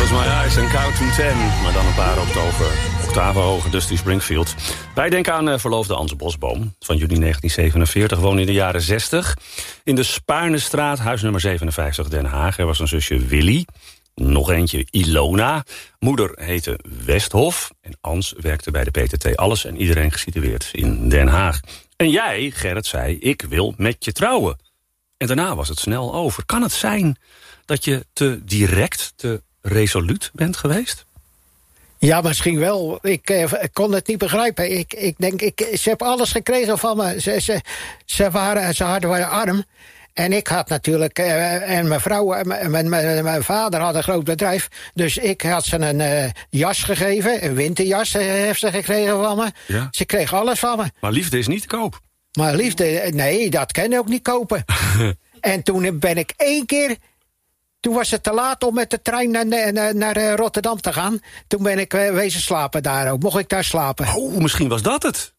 Close My Eyes and Count to 10. Maar dan een paar octaven hoger, Dusty Springfield. Wij denken aan verloofde Ans Bosboom. Van juni 1947, woonde in de jaren 60. In de Spaarnestraat, huis nummer 57, Den Haag. Er was een zusje Willy. Nog eentje Ilona. Moeder heette Westhof. En Ans werkte bij de PTT Alles en iedereen gesitueerd in Den Haag. En jij, Gerrit, zei, ik wil met je trouwen. En daarna was het snel over. Kan het zijn dat je te direct, te resoluut bent geweest? Ja, misschien wel. Ik kon het niet begrijpen. Ik denk, ze hebben alles gekregen van me. Ze waren arm. En ik had natuurlijk, en mijn vrouw en mijn vader had een groot bedrijf. Dus ik had ze een jas gegeven, een winterjas heeft ze gekregen van me. Ja. Ze kreeg alles van me. Maar liefde is niet te koop. Maar liefde, nee, dat kan je ook niet kopen. En toen ben ik 1 keer... Toen was het te laat om met de trein naar Rotterdam te gaan. Toen ben ik wezen slapen daar ook. Mocht ik daar slapen. Oh, misschien was dat het.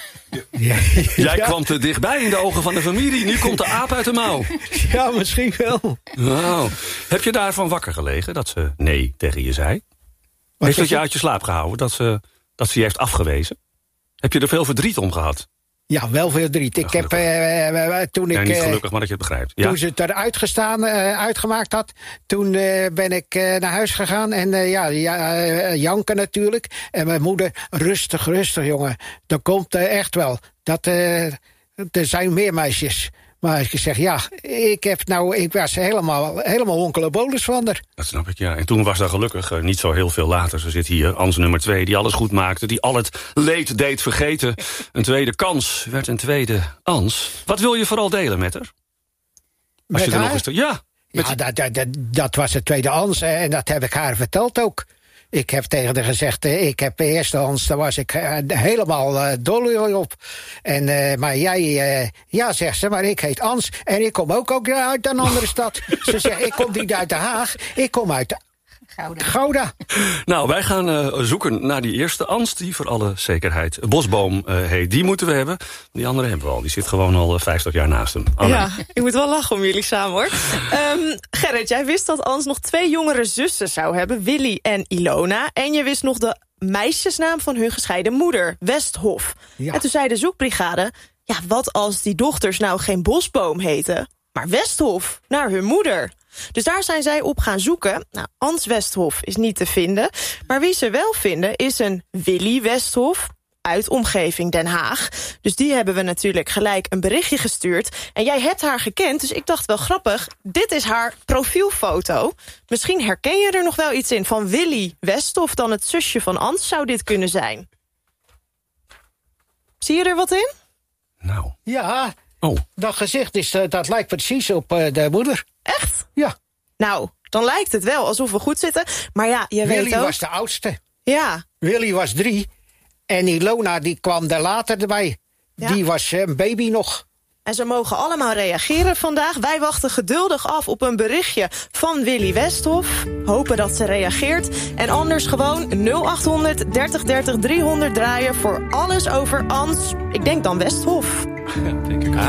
Jij kwam te dichtbij in de ogen van de familie. Nu komt de aap uit de mouw. Ja, misschien wel. Wow. Heb je daarvan wakker gelegen dat ze nee tegen je zei? Heeft dat je uit je slaap gehouden dat ze je heeft afgewezen? Heb je er veel verdriet om gehad? Ja, wel veel verdriet. Ik heb toen ik... niet gelukkig, maar dat je het begrijpt. Ja? Toen ze het eruit uitgemaakt had, toen ben ik naar huis gegaan. En janken natuurlijk. En mijn moeder, rustig jongen. Dat komt echt wel. Er zijn meer meisjes. Maar ik zeg, ja, ik was helemaal onkelebolis van haar. Dat snap ik, ja. En toen was dat gelukkig niet zo heel veel later. Ze zit hier, Ans nummer 2, die alles goed maakte. Die al het leed deed vergeten. Een tweede kans werd een tweede Ans. Wat wil je vooral delen met haar? Met je er haar? nog eens ja. Dat was de tweede Ans. En dat heb ik haar verteld ook. Ik heb tegen haar gezegd, ik heb de eerste Hans, daar was ik helemaal dol op. Maar jij, zegt ze, maar ik heet Ans. En ik kom ook uit een andere stad. Ze zegt, ik kom niet uit Den Haag, ik kom uit Gouda. Nou, wij gaan zoeken naar die eerste Ans, die voor alle zekerheid Bosboom heet. Die moeten we hebben. Die andere hebben we al. Die zit gewoon al 50 jaar naast hem. Anne. Ja, ik moet wel lachen om jullie samen, hoor. Gerrit, jij wist dat Ans nog 2 jongere zussen zou hebben, Willy en Ilona. En je wist nog de meisjesnaam van hun gescheiden moeder, Westhof. Ja. En toen zei de zoekbrigade, ja, wat als die dochters nou geen Bosboom heten, maar Westhof, naar hun moeder. Dus daar zijn zij op gaan zoeken. Nou, Ans Westhof is niet te vinden. Maar wie ze wel vinden is een Willy Westhof uit omgeving Den Haag. Dus die hebben we natuurlijk gelijk een berichtje gestuurd. En jij hebt haar gekend, dus ik dacht wel grappig. Dit is haar profielfoto. Misschien herken je er nog wel iets in van Willy Westhof. Dan het zusje van Ans zou dit kunnen zijn. Zie je er wat in? Nou. Ja, dat gezicht dat lijkt precies op de moeder. Echt? Ja. Nou, dan lijkt het wel alsof we goed zitten. Maar ja, je weet ook... Willy was de oudste. Ja. Willy was 3. En Ilona, die kwam er later erbij. Ja. Die was een baby nog. En ze mogen allemaal reageren vandaag. Wij wachten geduldig af op een berichtje van Willy Westhof. Hopen dat ze reageert. En anders gewoon 0800 30 30 300 draaien voor alles over Ans. Ik denk dan Westhof. Ja, denk ik.